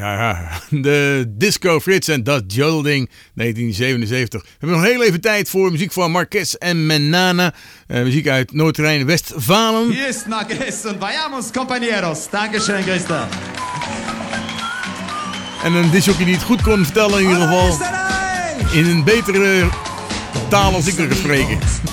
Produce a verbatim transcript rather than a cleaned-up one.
ja, ja. De Disco Frits en Dat Jodelding, negentien zevenenzeventig. We hebben nog heel even tijd voor muziek van Marquez en Menana. Uh, muziek uit Noord-Rijn-Westfalen. Hier is Marquez en vayamos compañeros. Dankeschön, Christa. En een disjockey die het goed kon vertellen in ieder geval. In een betere taal als ik er kan spreken.